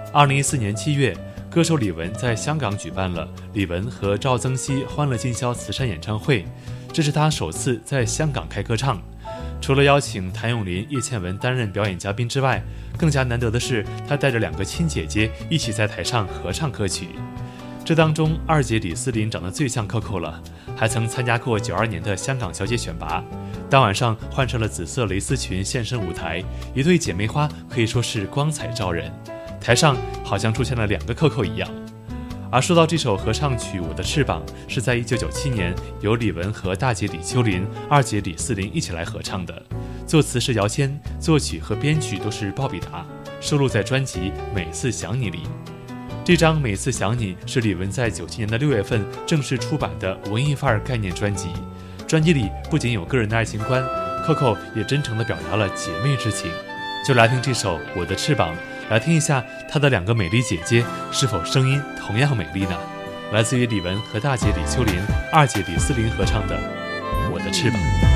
2014年7月，歌手李玟在香港举办了李玟和赵增熹欢乐今宵慈善演唱会，这是他首次在香港开歌唱。除了邀请谭咏麟、叶倩文担任表演嘉宾之外，更加难得的是他带着2个亲姐姐一起在台上合唱歌曲。这当中二姐李思琳长得最像 Coco 了，还曾参加过92年的香港小姐选拔。当晚上换上了紫色蕾丝裙现身舞台，一对姐妹花可以说是光彩照人，台上好像出现了2个 Coco 一样。而说到这首合唱曲《我的翅膀》，是在1997年由李玟和大姐李秋琳、二姐李思琳一起来合唱的，作词是姚谦，作曲和编曲都是鲍比达，收录在专辑《每次想你》里。这张《每次想你》是李玟在97年的6月份正式出版的文艺范儿概念专辑，专辑里不仅有个人的爱情观， Coco 也真诚地表达了姐妹之情。就来听这首《我的翅膀》，来听一下她的2个美丽姐姐是否声音同样美丽呢？来自于李玟和大姐李秋琳、二姐李思琳合唱的《我的翅膀》。